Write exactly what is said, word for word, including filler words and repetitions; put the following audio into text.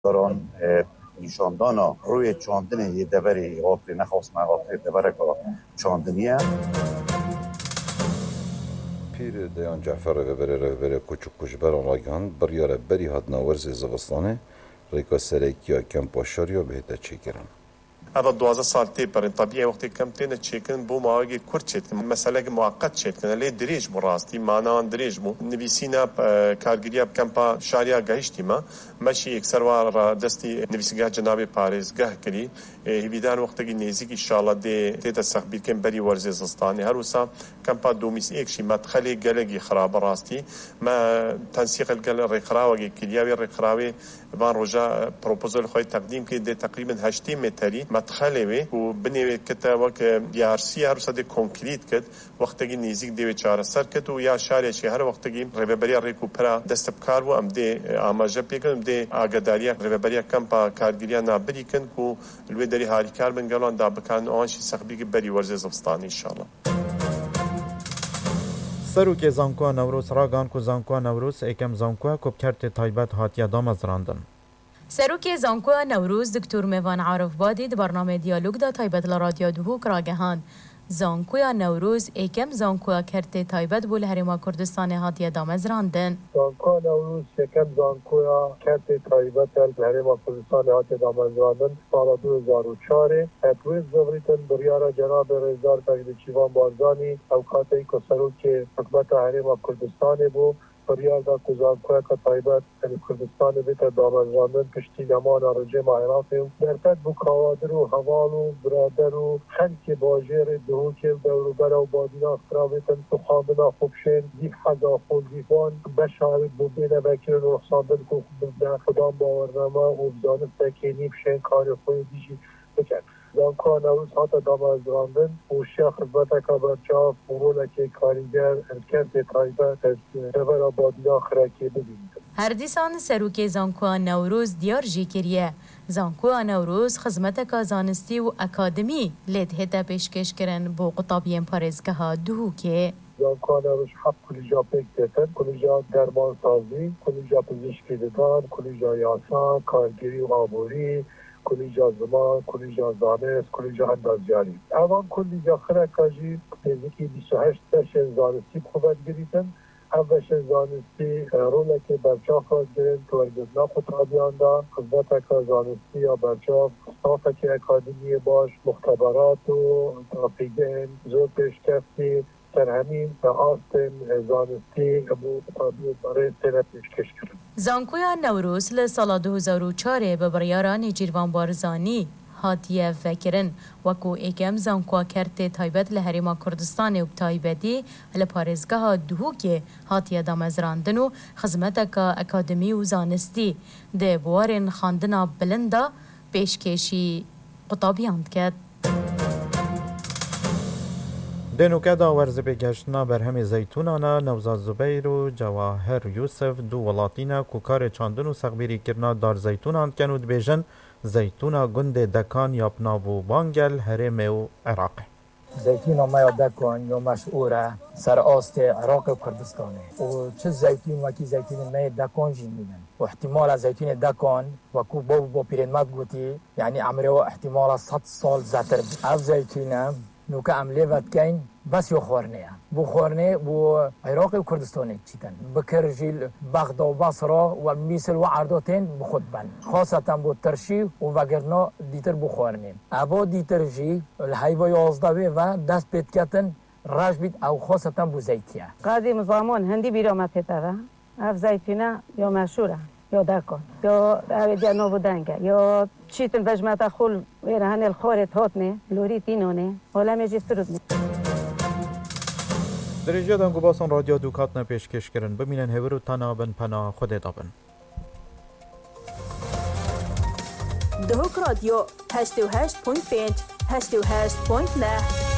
دران نشاندانا روی چاندن یه دبری آتری نخواست مغاطر دبره که چاندنیه پیر دیان جعفر رهبری رهبری کوچک کوچبران راگان بریاره بری هات ناورز زوستانه ریکا سرکیا کم پاشاریا بهتا چیکرن. هذا دوازده سال تیپر طبیعی وقتی کم تینه چیکن بو ماگی کرد چیکن مسئله موقت چیکن لی دریج مراستی معنی دریج مو نویسینا کارگریا کم پا شاریا گهشتی ما ماشي اکثر وار دستی نویسگاه جناب پاریس گه کلی هیدار وقتی نیزی ان شاء الله دی تیتا سخبیر کم بری ورز زستانی هر وسا کم پا دومیس ایکشی مدخلی گلگی خراب راستی ما تنسیق الگل رقراوی کلیاوی رقراوی وان رجا پروپوزال خوی تقدیم کی دی تقریبا هشت متری مدخله و بنوی کتا وک یارسی هر وسا دی کنکریت کد وقتی نیزیک دی چهار سر کد و یا شارع شهر وقتی رهبری ریکوپرا دست بکار و ام دی آماجه پیکن دی آگاداریا رهبری کم پا کارگریا نابری کن کو الوی دری حالی کار بنگلان دا بکن آنشی سخبی کی بری ورز زبستانی ان شاء الله. سروک زانکو نوروز راگان کو زانکو نوروز اکم زانکو کوب کرت تایبت هاتیا دامزراندن. سروک زانکو نوروز دکتور میوان عارف بادی در برنامه دیالوگ دا تایبت لرادیو دهوک راگهان. زانکویا نوروز اکم زانکویا کرت تایبت بول هرما کردستان هاتیا دامزراندن. زانکو نوروز اکم زانکویا کرت تایبت هرما کردستان هاتیا دامزراندن سال دو هزار و چهار. اتویز زوریتن بریارا جناب رئیسدار تگلیچیوان بارزانی اوقاتی که سروک حکمت هرما کردستان بو فریاد که زانکویا که تایبت کردستان بیت دامزراندن پشتی نمان رجیم عراقی و درپت بو کوادر و حوال و برادر و خلک باجر دهوک دورو برا و بادینا خرابیتن تو خامنا خوبشن دیف حضا خود دیفان بشارت بو بینه بکرن و رخصاندن که بزن خدام باورنما و بزانست که نیفشن کار خوی دیجی بکن. زانکو نوروز هاتا دامزراندن و شیخ خدمت که برچاف و که کاریگر ارکت تایبت از دور آبادیا خرکی ببینید. هر دیسان سروک زانکو نوروز دیار جی کریه. زانکو نوروز خدمت که زانستی و اکادمی لید هتا پیشکش کرن بو قطابین پارزگه ها دهوکه. زانکو نوروز حق کلیجا پیک دیتن، کلیجا درمان سازی، کلیجا پزشکی دیدن، کلیجا یاسان، کارگری و آبوری، کلیجا زمان، کلیجا زانست، کلیجا اندازیاری. اوان کلیجا خرکاجی نزدیکی بیست و هشت سشن زانستی خوبت گریتن. اولش زانستی روله که برچاف را گرن توردنا خطابیان دا خدمت که زانستی یا برچاف صاف که اکادمی باش مختبرات و تافیگن زور پیشکفتی سرهمین و آستن زانستی ابو خطابی برای سنت پیشکش کرد. زانکویا نوروز لسال دو هزار و چهار به بریاران جیروان بارزانی هاتیه فکرن وکو اکم زانکوا کرت تایبت لحریما کردستان و تایبتی لپارزگاه دهوک هاتیه دامزراندن و خدمت که اکادمی و زانستی ده بوارن خاندنا بلندا پیشکشی قطابیاند کرد. دنوکه دا ورز بگشتنا برهم زیتونانا نوزاد زبیر و جواهر یوسف دو ولاتینا کوکار چاندن و سغبیری کرنا دار زیتونان کنود بیجن زیتونا گند دکان یا پنابو بانگل هرم و عراق. زیتونا ما یا دکان یا مشهوره سر آست عراق و کردستانه و چه زیتون وکی زیتون ما دکان جنیدن و احتمال زیتون دکان وکو بابو با پیرنمت گوتی یعنی عمره و احتمال صد سال زتر اف زیتونه نوکه عمله ودکین بس یو خورنه بو خورنه بو عراق و کردستانه چیتن بکر جیل بغداد و بصره و میسل و عرداتین بخود بن خاصتا بو ترشی و وگرنا دیتر بو خورنه ابا دیتر جی الحیوه یازده و دست پیت کتن راج بیت او خاصتا بو زیتیه قدیم زمان هندی بیرامت هتره اف زیتونه یا مشهوره یا دکان یا اویدیا نو بودنگه یا چیتن وجمت خول ویره هنه الخارت هاتنه لوری تینونه حالا میجی سرودنه درجه دنگو باسان رادیو دوکاتنا پیشکش کرن ببینن هورو تنابن پنا خود دابن دهوک رادیو هشت و هشت پوینت پنج هشت و هشت پوینت نه